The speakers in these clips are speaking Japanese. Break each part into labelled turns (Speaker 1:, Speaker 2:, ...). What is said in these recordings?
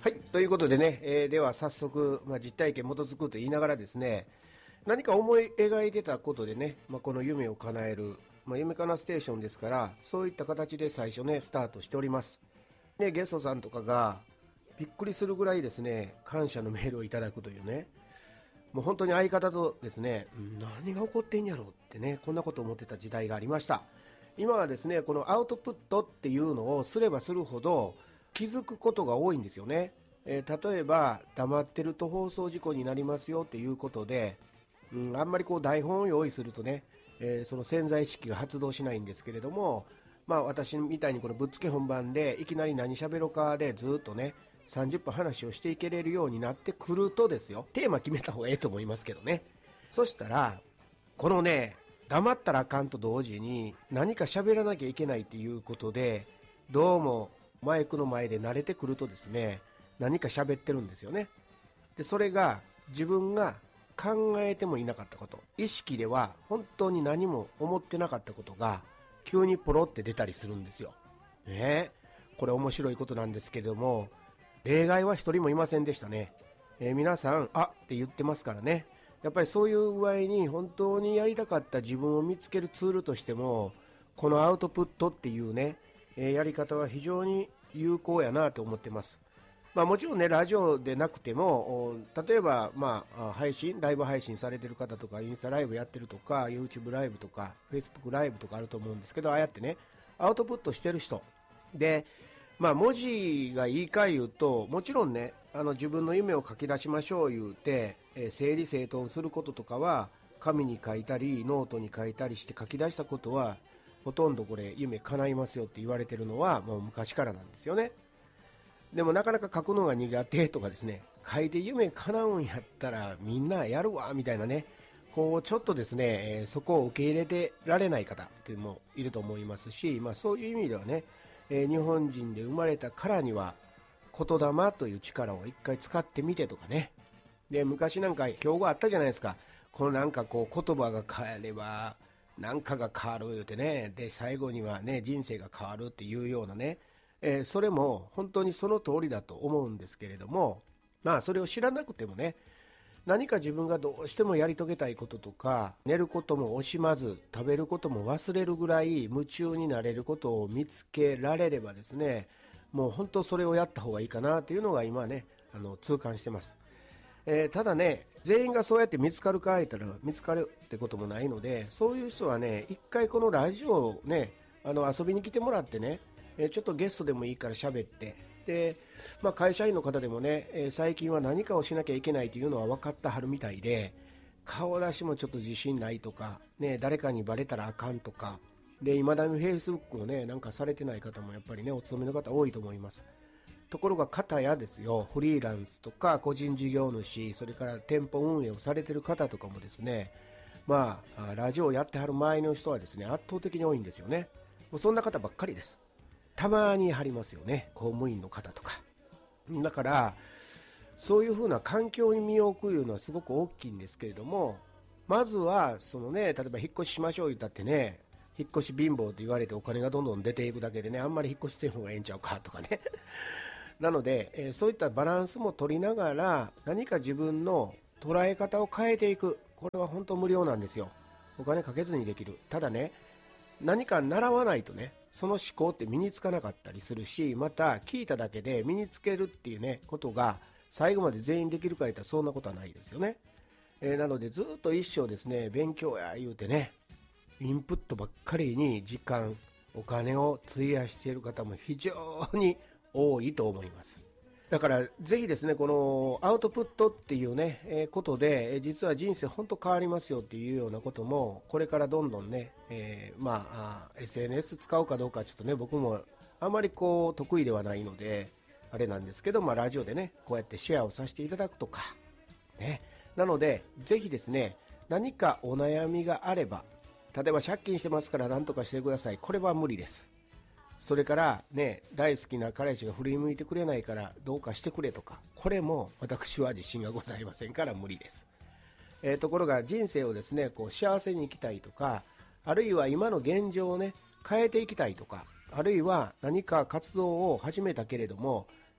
Speaker 1: はい、ということでね、では早速、実体験基づくと言いながらですね、何か思い描いてたことでね、この夢を叶える、夢かなステーションですから、そういった形で最初ね、スタートしております。で、ゲストさんとかがびっくりするぐらいですね、感謝のメールをいただくというね、もう本当に相方とですね、何が起こってんやろうってね、こんなことを思ってた時代がありました。今はですね、このアウトプットっていうのをすればするほど気づくことが多いんですよね。例えば黙ってると放送事故になりますよっていうことで、あんまりこう台本を用意するとね、その潜在意識が発動しないんですけれども、私みたいにこのぶっつけ本番でいきなり何喋ろうかでずっとね30分話をしていけれるようになってくるとですよ、テーマ決めた方がいいと思いますけどね。そしたらこのね、黙ったらあかんと同時に何か喋らなきゃいけないっていうことで、どうもマイクの前で慣れてくるとですね、何か喋ってるんですよね。でそれが自分が考えてもいなかったこと、意識では本当に何も思ってなかったことが急にポロって出たりするんですよ。ねえ、これ面白いことなんですけれども、例外は一人もいませんでしたね。皆さんあって言ってますからね。やっぱりそういう具合に本当にやりたかった自分を見つけるツールとしても、このアウトプットっていうね、やり方は非常に有効やなと思ってます。もちろんね、ラジオでなくても、例えば、配信、ライブ配信されてる方とか、インスタライブやってるとか、YouTube ライブとか、Facebook ライブとかあると思うんですけど、ああやってね、アウトプットしてる人で、文字がいいか言うと、もちろんね、自分の夢を書き出しましょう言うて、整理整頓することとかは紙に書いたりノートに書いたりして書き出したことはほとんどこれ夢叶いますよって言われてるのはもう昔からなんですよね。でもなかなか書くのが苦手とかですね、書いて夢叶うんやったらみんなやるわみたいなね、こうちょっとですね、そこを受け入れてられない方っていうのもいると思いますし、そういう意味ではね、日本人で生まれたからには言霊という力を一回使ってみてとかね。で昔なんか標語あったじゃないですか。このなんかこう言葉が変えればなんかが変わる言うてね、で最後にはね人生が変わるっていうようなね、それも本当にその通りだと思うんですけれども、それを知らなくてもね、何か自分がどうしてもやり遂げたいこととか、寝ることも惜しまず食べることも忘れるぐらい夢中になれることを見つけられればですね、もう本当それをやった方がいいかなというのが今ね、痛感してます。ただね、全員がそうやって見つかるか言ったら見つかるってこともないので、そういう人はね、一回このラジオをね、遊びに来てもらってね、ちょっとゲストでもいいから喋って、で、会社員の方でもね、最近は何かをしなきゃいけないというのは分かったはるみたいで、顔出しもちょっと自信ないとか、ね、誰かにバレたらあかんとか、で、未だにフェイスブックをね、なんかされてない方もやっぱりね、お勤めの方多いと思います。ところが片やですよ、フリーランスとか個人事業主、それから店舗運営をされてる方とかもですね、ラジオをやってはる周りの人はですね、圧倒的に多いんですよね。もうそんな方ばっかりです。たまに貼りますよね、公務員の方とか。だからそういう風な環境に身を置くいうのはすごく大きいんですけれども、まずはそのね、例えば引っ越ししましょう言ったってね、引っ越し貧乏と言われてお金がどんどん出ていくだけでね、あんまり引っ越しせん方がええんちゃうかとかねなので、そういったバランスも取りながら何か自分の捉え方を変えていく、これは本当無料なんですよ。お金かけずにできる。ただね、何か習わないとね、その思考って身につかなかったりするし、また聞いただけで身につけるっていうねことが最後まで全員できるか言ったらそんなことはないですよね。なのでずっと一生ですね、勉強や言うてね、インプットばっかりに時間お金を費やしている方も非常に多いと思います。だからぜひですね、このアウトプットっていうね、ことで、実は人生本当変わりますよっていうようなこともこれからどんどんね、SNS 使うかどうかちょっとね、僕もあまりこう得意ではないのであれなんですけど、ラジオでねこうやってシェアをさせていただくとかね、なのでぜひですね、何かお悩みがあれば、例えば借金してますから何とかしてください、これは無理です。それからね、大好きな彼氏が振り向いてくれないからどうかしてくれとか、これも私は自信がございませんから無理です。ところが人生をですね、こう幸せに生きたいとか、あるいは今の現状をね変えていきたいとか、あるいは何か活動を始めたけれども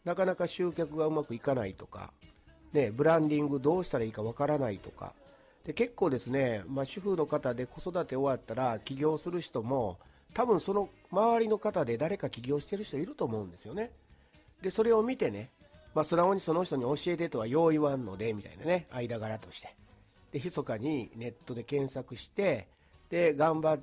Speaker 1: なかなか集客がうまくいかないとか、ね、ブランディングどうしたらいいかわからないとかで、結構ですね、主婦の方で子育て終わったら起業する人も多分その周りの方で誰か起業してる人いると思うんですよね。でそれを見てね、素直にその人に教えてとはよう言わんのでみたいなね、間柄としてで密かにネットで検索して、で頑張って、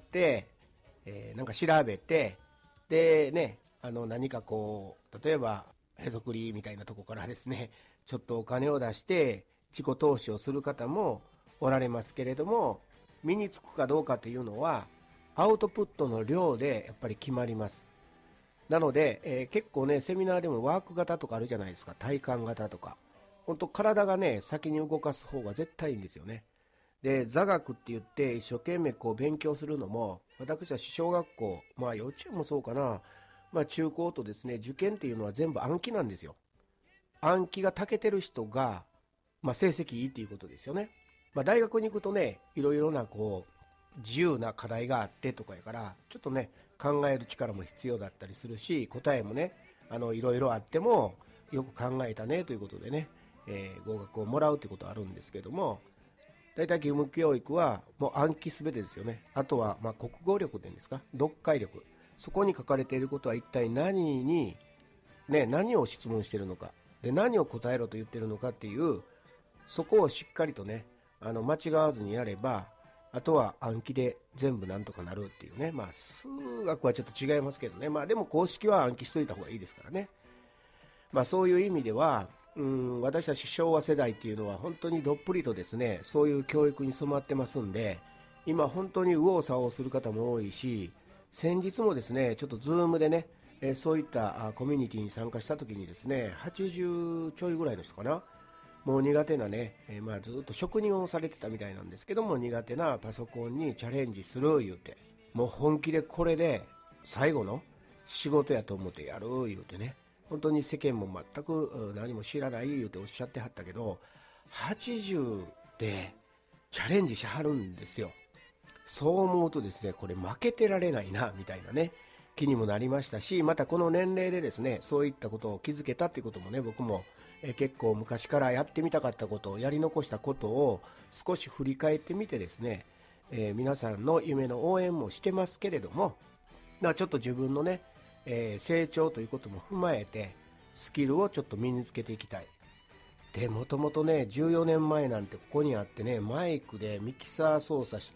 Speaker 1: なんか調べて、でね、何かこう例えばへそくりみたいなとこからですね、ちょっとお金を出して自己投資をする方もおられますけれども、身につくかどうかというのはアウトプットの量でやっぱり決まります。なので、結構ね、セミナーでもワーク型とかあるじゃないですか、体感型とか。本当体がね、先に動かす方が絶対いいんですよね。で、座学って言って一生懸命こう勉強するのも、私は小学校、幼稚園もそうかな、中高とですね、受験っていうのは全部暗記なんですよ。暗記が長けてる人が、成績いいっていうことですよね。大学に行くとね、いろいろなこう自由な課題があってとかやから、ちょっとね考える力も必要だったりするし、答えもねいろいろあってもよく考えたねということでね、合格をもらうということはあるんですけども、だいたい義務教育はもう暗記すべてですよね。あとは国語力っていうんですか、読解力、そこに書かれていることは一体何に、何を質問しているのかで、何を答えろと言っているのかっていう、そこをしっかりとね間違わずにやれば、あとは暗記で全部なんとかなるっていうね。数学はちょっと違いますけどね、でも公式は暗記しといた方がいいですからね。そういう意味では私たち昭和世代っていうのは本当にどっぷりとですね、そういう教育に染まってますんで、今本当に右往左往する方も多いし、先日もですねちょっとズームでね、そういったコミュニティに参加した時にですね、80ちょいぐらいの人かな、もう苦手なね、ずっと職人をされてたみたいなんですけども、苦手なパソコンにチャレンジする言うて、もう本気でこれで最後の仕事やと思ってやる言うてね、本当に世間も全く何も知らない言うておっしゃってはったけど、80でチャレンジしはるんですよ。そう思うとですね、これ負けてられないなみたいなね気にもなりましたし、またこの年齢でですねそういったことを気づけたっていうこともね、僕も結構昔からやってみたかったことをやり残したことを少し振り返ってみてですね、皆さんの夢の応援もしてますけれども、ちょっと自分のね、成長ということも踏まえてスキルをちょっと身につけていきたい。でもともとね14年前なんてここにあってね、マイクでミキサー操作して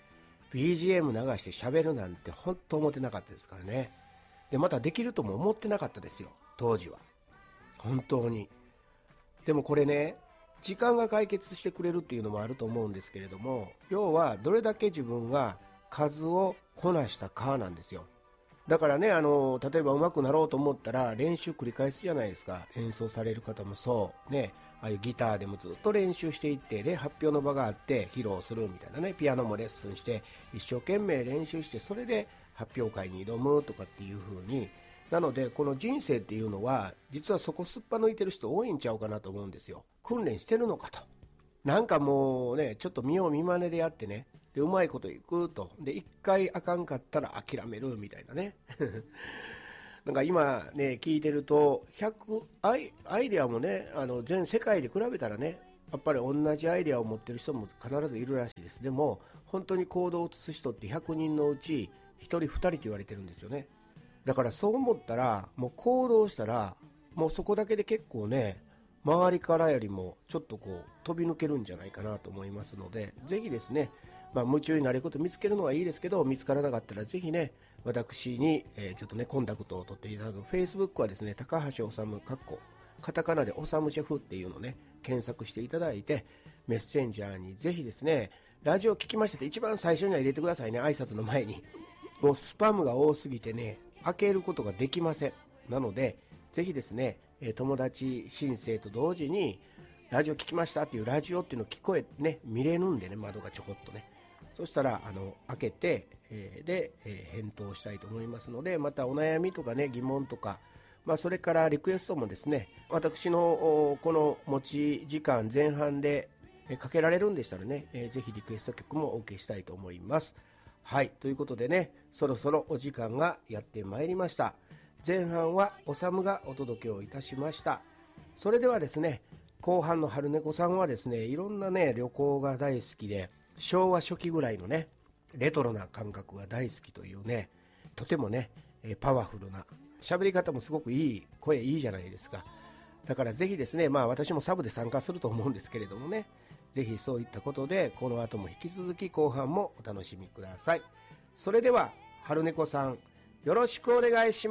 Speaker 1: BGM 流して喋るなんて本当思ってなかったですからね。でまたできるとも思ってなかったですよ、当時は。本当に。でもこれね、時間が解決してくれるっていうのもあると思うんですけれども、要はどれだけ自分が数をこなしたかなんですよ。だからね、例えば上手くなろうと思ったら練習繰り返すじゃないですか。演奏される方もそうね、ああいうギターでもずっと練習していって、で発表の場があって披露するみたいなね、ピアノもレッスンして一生懸命練習して、それで発表会に挑むとかっていう風に、なのでこの人生っていうのは実はそこすっぱ抜いてる人多いんちゃうかなと思うんですよ。訓練してるのかと。なんかもうね、ちょっと見よう見まねでやってね、でうまいこといくと、で一回あかんかったら諦めるみたいなねなんか今ね聞いてると100アイデアもね、全世界で比べたらね、やっぱり同じアイデアを持ってる人も必ずいるらしいです。でも本当に行動を移す人って100人のうち1人2人と言われてるんですよね。だからそう思ったら、もう行動したらもうそこだけで結構ね、周りからよりもちょっとこう飛び抜けるんじゃないかなと思いますので、ぜひですね、夢中になれること見つけるのはいいですけど、見つからなかったらぜひね、私に、ちょっとねコンタクトを取っていただく。 Facebook はですね、高橋修カタカナでおさむシェフっていうのをね検索していただいて、メッセンジャーにぜひですね、ラジオ聞きましたって一番最初には入れてくださいね、挨拶の前に。もうスパムが多すぎてね開けることができません。なのでぜひですね、友達申請と同時にラジオ聞きましたっていうラジオっていうのを聞こえね見れるんでね、窓がちょこっとね、そしたら開けて、で、返答したいと思いますので、またお悩みとかね疑問とか、それからリクエストもですね、私のこの持ち時間前半でかけられるんでしたらね、ぜひリクエスト曲もお受けしたいと思います。はい、ということでね、そろそろお時間がやってまいりました。 前半はおさむがお届けをいたしました。それではですね、後半の春猫さんはですね、いろんなね旅行が大好きで、昭和初期ぐらいのねレトロな感覚が大好きというね、とてもねパワフルな喋り方もすごくいい、声いいじゃないですか。だからぜひですね、私もサブで参加すると思うんですけれどもね、ぜひそういったことでこの後も引き続き後半もお楽しみください。それでは春猫さん、よろしくお願いします。